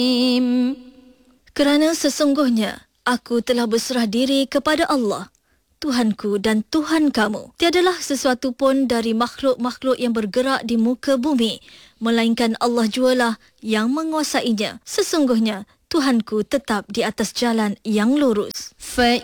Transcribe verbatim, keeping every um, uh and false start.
Kerana sesungguhnya aku telah berserah diri kepada Allah, Tuhanku dan Tuhan kamu. Tiadalah sesuatu pun dari makhluk-makhluk yang bergerak di muka bumi, melainkan Allah jualah yang menguasainya. Sesungguhnya Tuhanku tetap di atas jalan yang lurus.